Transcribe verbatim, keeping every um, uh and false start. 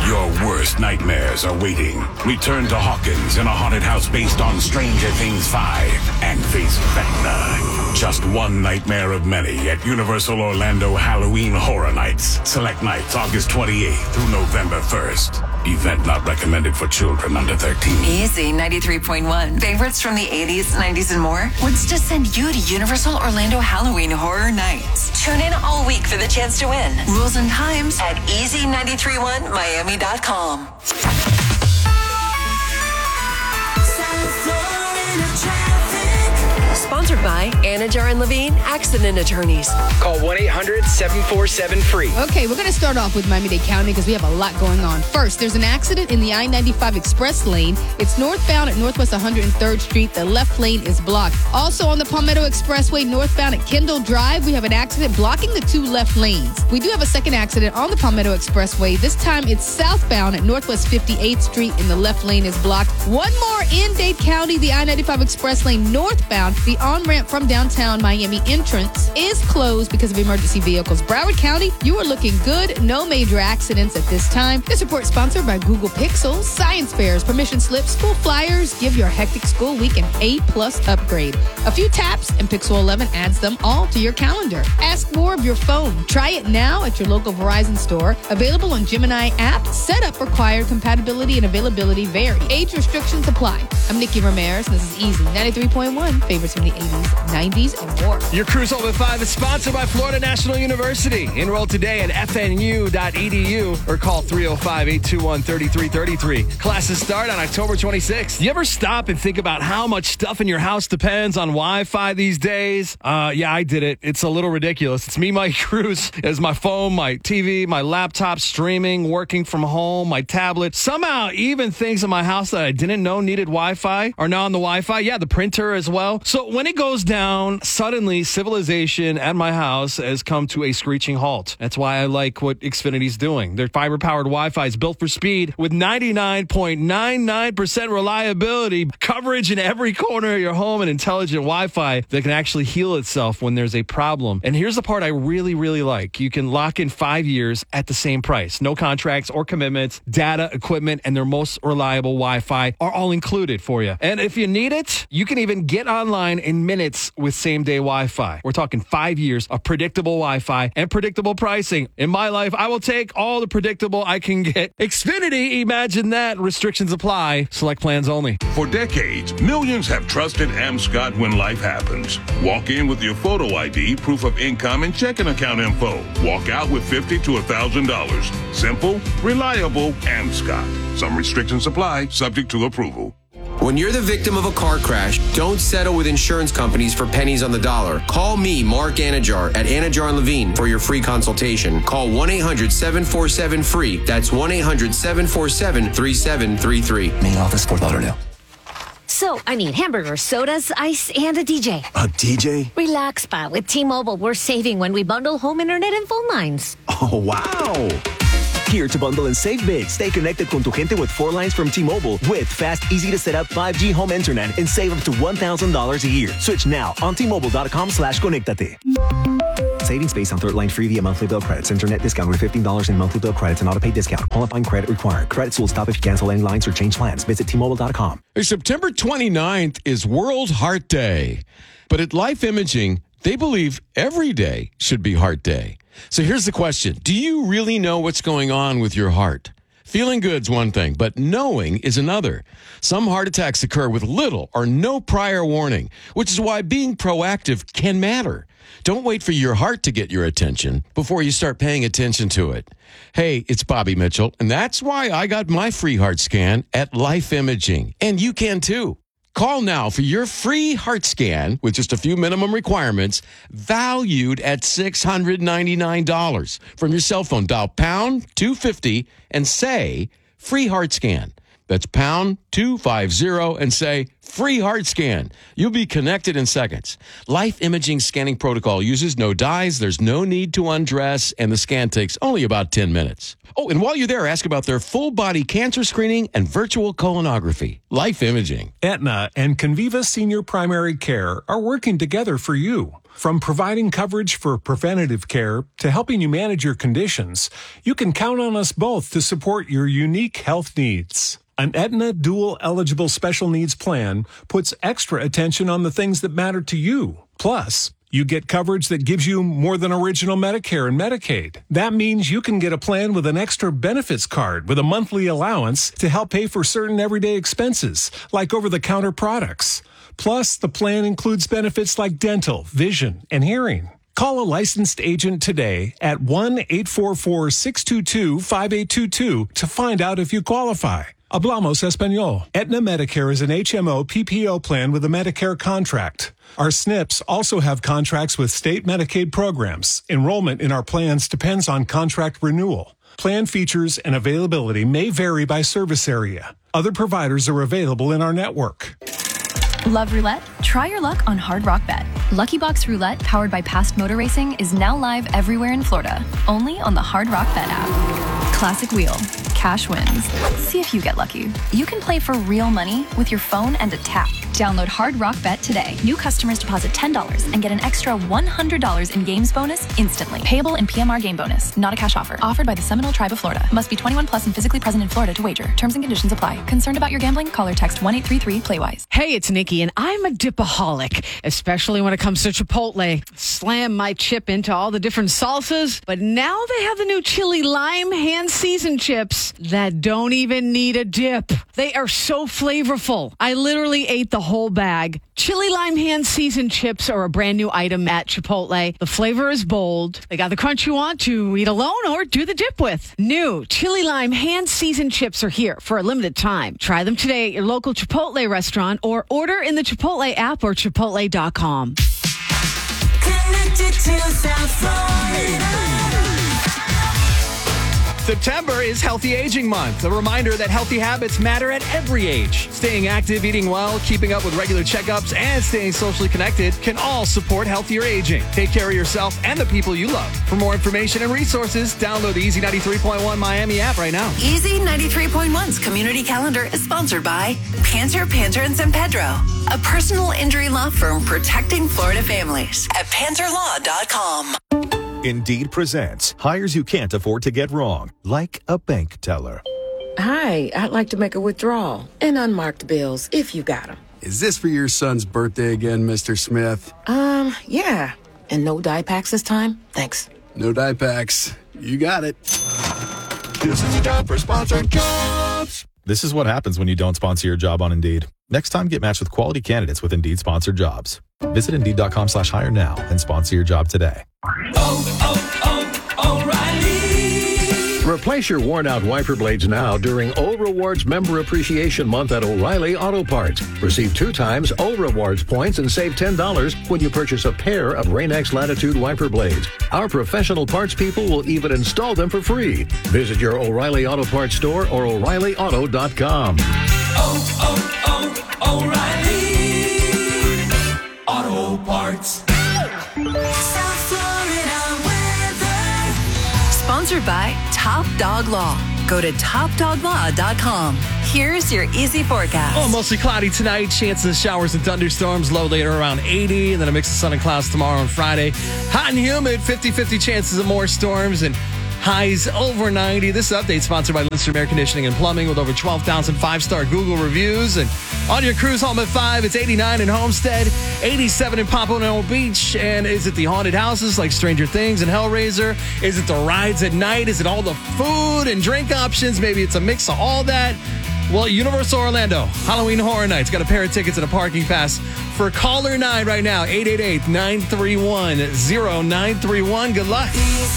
Your worst nightmares are waiting. Return to Hawkins in a haunted house based on Stranger Things five and face Vecna. Just one nightmare of many at Universal Orlando Halloween Horror Nights. Select nights August twenty-eighth through November first. Event not recommended for children under thirteen. Easy ninety-three point one. Favorites from the eighties, nineties, and more wants to send you to Universal Orlando Halloween Horror Nights. Tune in all week for the chance to win. Rules and times at easy nine three one miami dot com. Sponsored by Anajar and Levine Accident Attorneys. Call one eight hundred seven four seven free. Okay, we're going to start off with Miami-Dade County because we have a lot going on. First, there's an accident in the I ninety-five Express lane. It's northbound at Northwest one hundred third Street. The left lane is blocked. Also on the Palmetto Expressway, northbound at Kendall Drive, we have an accident blocking the two left lanes. We do have a second accident on the Palmetto Expressway. This time it's southbound at Northwest fifty-eighth Street and the left lane is blocked. One more in Dade County, the I ninety-five Express lane northbound. The on-ramp from downtown Miami entrance is closed because of emergency vehicles. Broward County, you are looking good. No major accidents at this time. This report sponsored by Google Pixel, science fairs, permission slips, school flyers. Give your hectic school week an A-plus upgrade. A few taps and Pixel eleven adds them all to your calendar. Ask more of your phone. Try it now at your local Verizon store. Available on Gemini app. Setup required. Compatibility and availability vary. Age restrictions apply. I'm Nikki Ramirez, and this is Easy ninety-three point one. Favorites from the eighties, nineties, and more. Your Cruise Home at five is sponsored by Florida National University. Enroll today at f n u dot e d u or call three oh five, eight two one, three three three three. Classes start on October twenty-sixth. You ever stop and think about how much stuff in your house depends on Wi-Fi these days? Uh, yeah, I did it. It's a little ridiculous. It's me, Mike Cruz, as my phone, my T V, my laptop, streaming, working from home, my tablet. Somehow, even things in my house that I didn't know needed Wi-Fi are now on the Wi-Fi. Yeah, the printer as well. So when it goes down, suddenly civilization at my house has come to a screeching halt. That's why I like what Xfinity's doing. Their fiber-powered Wi-Fi is built for speed with ninety-nine point nine nine percent reliability, coverage in every corner of your home, and intelligent Wi-Fi that can actually heal itself when there's a problem. And here's the part I really, really like. You can lock in five years at the same price. No contracts or commitments. Data, equipment, and their most reliable Wi-Fi are all included for you. And if you need it, you can even get online in minutes with same-day Wi-Fi. We're talking five years of predictable Wi-Fi and predictable pricing. In my life, I will take all the predictable I can get. Xfinity, imagine that. Restrictions apply. Select plans only. For decades, millions have trusted Amscot when life happens. Walk in with your photo I D, proof of income, and checking account info. Walk out with fifty to one thousand dollars. Simple, reliable, Amscot. Some restrictions apply, subject to approval. When you're the victim of a car crash, don't settle with insurance companies for pennies on the dollar. Call me, Mark Anajar, at Anajar and Levine for your free consultation. Call one eight hundred seven four seven free. That's one eight hundred seven four seven three seven three three. Main office, Fort Lauderdale. So, I need hamburgers, sodas, ice, and a D J. A D J? Relax, Pa. With T-Mobile, we're saving when we bundle home internet and phone lines. Oh, wow. Here to bundle and save big. Stay connected con tu gente with four lines from T-Mobile with fast, easy-to-set-up five G home internet and save up to one thousand dollars a year. Switch now on T-Mobile.com slash conectate. Savings based on third line free via monthly bill credits. Internet discount with fifteen dollars in monthly bill credits and auto-pay discount. Qualifying credit required. Credits will stop if you cancel any lines or change plans. Visit T Mobile dot com. September twenty-ninth is World Heart Day. But at Life Imaging, they believe every day should be Heart Day. So here's the question. Do you really know what's going on with your heart? Feeling good's one thing, but knowing is another. Some heart attacks occur with little or no prior warning, which is why being proactive can matter. Don't wait for your heart to get your attention before you start paying attention to it. Hey, it's Bobby Mitchell, and that's why I got my free heart scan at Life Imaging, and you can too. Call now for your free heart scan with just a few minimum requirements, valued at six hundred ninety-nine dollars. From your cell phone, dial pound two fifty and say free heart scan. That's pound two fifty and say free heart scan. You'll be connected in seconds. Life Imaging Scanning Protocol uses no dyes, there's no need to undress, and the scan takes only about ten minutes. Oh, and while you're there, ask about their full-body cancer screening and virtual colonography. Life Imaging. Aetna and Conviva Senior Primary Care are working together for you. From providing coverage for preventative care to helping you manage your conditions, you can count on us both to support your unique health needs. An Aetna Dual Eligible Special Needs Plan puts extra attention on the things that matter to you. Plus, you get coverage that gives you more than original Medicare and Medicaid. That means you can get a plan with an extra benefits card with a monthly allowance to help pay for certain everyday expenses, like over-the-counter products. Plus, the plan includes benefits like dental, vision, and hearing. Call a licensed agent today at one eight four four, six two two, five eight two two to find out if you qualify. Hablamos Español. Aetna Medicare is an H M O P P O plan with a Medicare contract. Our S N Ps also have contracts with state Medicaid programs. Enrollment in our plans depends on contract renewal. Plan features and availability may vary by service area. Other providers are available in our network. Love roulette? Try your luck on Hard Rock Bet. Lucky Box Roulette, powered by Past Motor Racing, is now live everywhere in Florida, only on the Hard Rock Bet app. Classic wheel, cash wins. See if you get lucky. You can play for real money with your phone and a tap. Download Hard Rock Bet today. New customers deposit ten dollars and get an extra one hundred dollars in games bonus instantly. Payable in P M R game bonus, not a cash offer. Offered by the Seminole Tribe of Florida. Must be twenty-one plus and physically present in Florida to wager. Terms and conditions apply. Concerned about your gambling? Call or text one eight three three play wise. Hey, it's Nikki, and I'm a dipaholic, especially when it comes to Chipotle. Slam my chip into all the different salsas, but now they have the new chili lime hand seasoned chips that don't even need a dip. They are so flavorful. I literally ate the whole bag. Chili lime hand seasoned chips are a brand new item at Chipotle. The flavor is bold. They got the crunch you want to eat alone or do the dip with. New chili lime hand seasoned chips are here for a limited time. Try them today at your local Chipotle restaurant or order in the Chipotle app or chipotle dot com. Connected to South Florida. September is Healthy Aging Month, a reminder that healthy habits matter at every age. Staying active, eating well, keeping up with regular checkups, and staying socially connected can all support healthier aging. Take care of yourself and the people you love. For more information and resources, download the Easy ninety-three point one Miami app right now. Easy ninety-three point one's community calendar is sponsored by Panter, Panter and San Pedro, a personal injury law firm protecting Florida families at panter law dot com. Indeed presents hires you can't afford to get wrong, like a bank teller. Hi, I'd like to make a withdrawal and unmarked bills if you got them. Is this for your son's birthday again, Mister Smith? Um, yeah. And no dye packs this time? Thanks. No dye packs. You got it. This is a job for sponsored jobs. This is what happens when you don't sponsor your job on Indeed. Next time, get matched with quality candidates with Indeed sponsored jobs. Visit Indeed.com slash hire now and sponsor your job today. Oh, oh, oh, O'Reilly. Replace your worn-out wiper blades now during O Rewards Member Appreciation Month at O'Reilly Auto Parts. Receive two times O Rewards points and save ten dollars when you purchase a pair of Rain-X Latitude wiper blades. Our professional parts people will even install them for free. Visit your O'Reilly Auto Parts store or O'Reilly Auto dot com. Oh, oh, oh, O'Reilly Auto Parts. South Florida weather. Sponsored by Top Dog Law. Go to top dog law dot com. Here's your easy forecast. Oh, mostly cloudy tonight. Chances of showers and thunderstorms. Low later around eighty. And then a mix of sun and clouds tomorrow and Friday. Hot and humid. fifty-fifty chances of more storms. And highs over ninety. This update sponsored by Lindstrom Air Conditioning and Plumbing with over twelve thousand five-star Google reviews. And on your cruise home at five, it's eighty-nine in Homestead, eighty-seven in Pompano Beach. And is it the haunted houses like Stranger Things and Hellraiser? Is it the rides at night? Is it all the food and drink options? Maybe it's a mix of all that. Well, Universal Orlando, Halloween Horror Nights. Got a pair of tickets and a parking pass for caller nine right now, eight eight eight, nine three one, zero nine three one. Good luck.